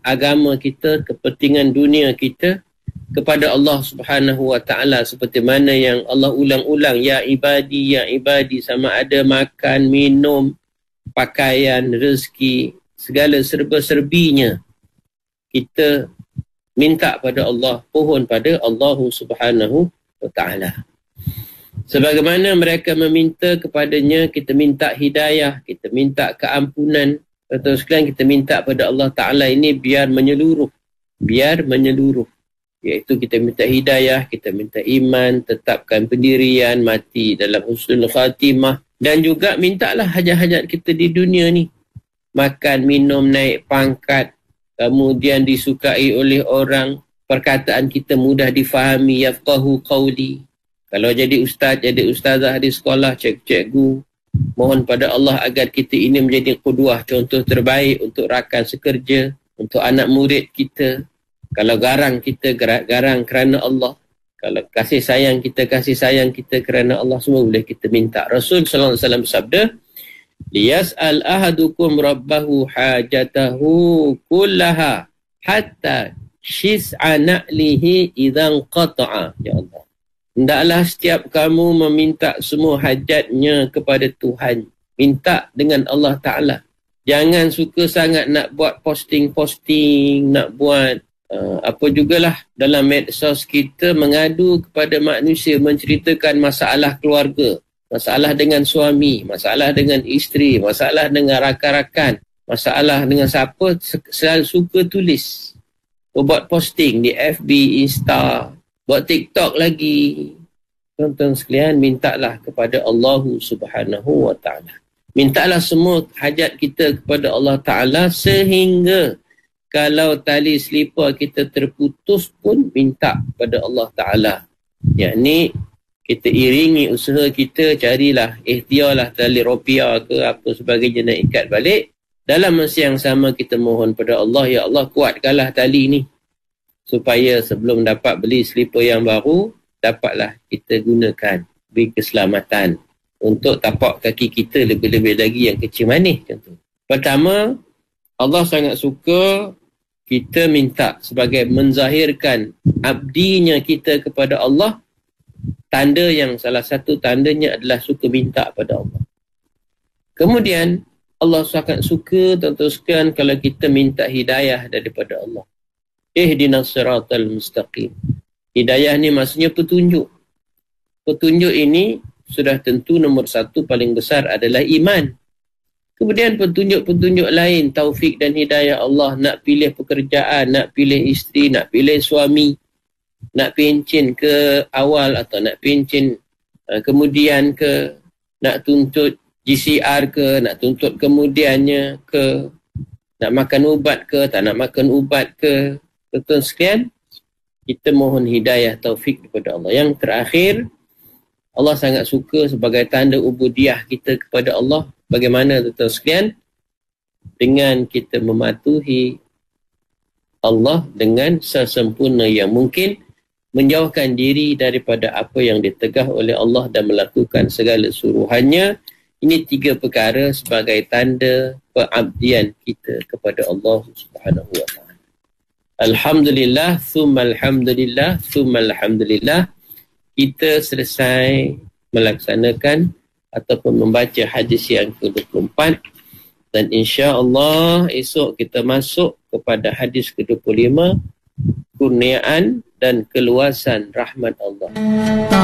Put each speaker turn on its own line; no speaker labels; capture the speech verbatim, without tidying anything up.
agama kita, kepentingan dunia kita kepada Allah Subhanahu wa ta'ala, seperti mana yang Allah ulang-ulang, ya ibadi, ya ibadi, sama ada makan, minum, pakaian, rezeki, segala serba-serbinya kita minta pada Allah, pohon pada Allah Subhanahu wa ta'ala. Sebagaimana mereka meminta kepadanya, kita minta hidayah, kita minta keampunan, atau sekalian kita minta pada Allah Ta'ala ini biar menyeluruh, biar menyeluruh. Iaitu kita minta hidayah, kita minta iman, tetapkan pendirian, mati dalam husnul khatimah. Dan juga mintalah hajat-hajat kita di dunia ni. Makan, minum, naik pangkat, kemudian disukai oleh orang, perkataan kita mudah difahami, yafqahu qawli. Kalau jadi ustaz, jadi ustazah di sekolah, cikgu, mohon pada Allah agar kita ini menjadi qudwah, contoh terbaik untuk rakan sekerja, untuk anak murid kita. Kalau garang kita, garang kerana Allah. Kalau kasih sayang kita, kasih sayang kita kerana Allah. Semua boleh kita minta. Rasul sallallahu alaihi wasallam bersabda, liyas'al ahadukum rabbahu hajatahu kullaha hatta shis'a na'lihi idhan qata'a. Ya Allah, hendaklah setiap kamu meminta semua hajatnya kepada Tuhan. Minta dengan Allah Ta'ala. Jangan suka sangat nak buat posting-posting, nak buat Uh, apa jugalah dalam medsos kita, mengadu kepada manusia, menceritakan masalah keluarga, masalah dengan suami, masalah dengan isteri, masalah dengan rakan-rakan, masalah dengan siapa, selalu suka tulis, buat posting di F B, Insta, buat TikTok lagi. Tuan-tuan sekalian, mintalah kepada Allah Subhanahu wa ta'ala. Mintalah semua hajat kita kepada Allah Ta'ala, sehingga kalau tali selipar kita terputus pun minta pada Allah Ta'ala. Yakni kita iringi usaha kita, carilah, ikhtiarlah tali rupiah ke apa sebagainya nak ikat balik. Dalam masa yang sama kita mohon pada Allah, ya Allah kuatkanlah tali ni, supaya sebelum dapat beli selipar yang baru, dapatlah kita gunakan, beri keselamatan untuk tapak kaki kita, lebih-lebih lagi yang kecil manis. Contoh. Pertama, Allah sangat suka kita minta sebagai menzahirkan abdinya kita kepada Allah. Tanda yang salah satu tandanya adalah suka minta pada Allah. Kemudian Allah sangat suka, tuan-tuan sekalian, kalau kita minta hidayah daripada Allah. Ihdinas siratal mustaqim. Hidayah ni maksudnya petunjuk. Petunjuk ini sudah tentu nombor satu paling besar adalah iman. Kemudian petunjuk-petunjuk lain, taufik dan hidayah Allah, nak pilih pekerjaan, nak pilih isteri, nak pilih suami, nak pencen ke awal atau nak pencen uh, kemudian ke, nak tuntut G C R ke, nak tuntut kemudiannya ke, nak makan ubat ke, tak nak makan ubat ke. Tuan-tuan sekalian, kita mohon hidayah taufik kepada Allah. Yang terakhir, Allah sangat suka sebagai tanda ubudiyah kita kepada Allah. Bagaimana tuan-tuan sekalian? Dengan kita mematuhi Allah dengan sesempurna yang mungkin, menjauhkan diri daripada apa yang ditegah oleh Allah dan melakukan segala suruhannya. Ini tiga perkara sebagai tanda pengabdian kita kepada Allah Subhanahu wa ta'ala. Alhamdulillah, thumma alhamdulillah, thumma alhamdulillah. Kita selesai melaksanakan ataupun membaca hadis yang ke dua puluh empat, dan insya-Allah esok kita masuk kepada hadis ke dua puluh lima, kurniaan dan keluasan rahmat Allah.